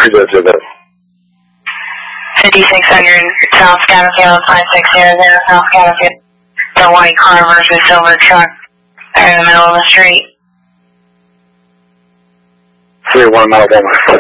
to this. 5600 South Scottsdale 5600 South Scottsdale. The white car versus silver truck. They're in the middle of the street. 31 Mile 1.